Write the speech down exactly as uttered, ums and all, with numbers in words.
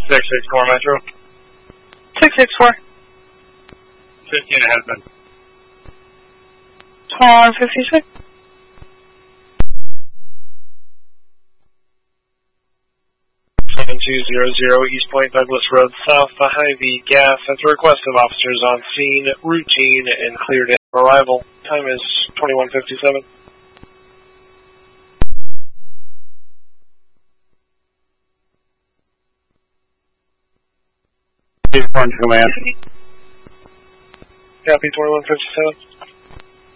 six six four Metro. six six four. fifteen ahead, then. twenty-one fifty-six. seven two zero zero East Point Douglas Road South, the Hy-Vee gas at the request of officers on scene, routine and cleared in arrival. Time is twenty-one fifty-seven. East Point Command. Copy, twenty-one fifty-seven.